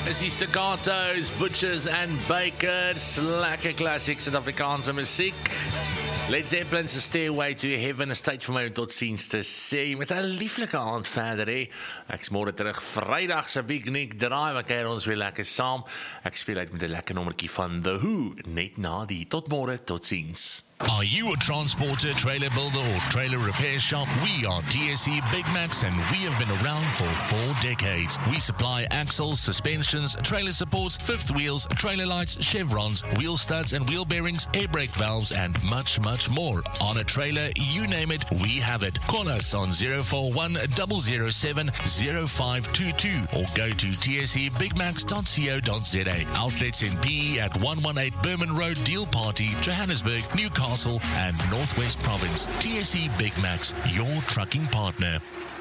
Is die Staccatos, Butchers and Bakers, lekker klassiek Suid-Afrikaanse musiek. Led Zeppelin's Stairway to Heaven is tyd vir my om tot ziens te sê, met 'n lieflike aand verder he. Ek is môre terug, Vrydag se Big Nick Drive, ek kuier ons weer lekker saam. Ek speel uit met 'n lekker nommertjie van The Who, net na die. Tot môre, tot ziens. Are you a transporter, trailer builder or trailer repair shop? We are TSC Big Macs and we have been around for 4 decades. We supply axles, suspensions, trailer supports, fifth wheels, trailer lights, chevrons, wheel studs and wheel bearings, air brake valves and much, much more. On a trailer, you name it, we have it. Call us on 041 007 0522 or go to tsebigmacs.co.za. Outlets in PE at 118 Berman Road, Deal Party, Johannesburg, Newcastle and Northwest Province. TSC Big Macs, your trucking partner.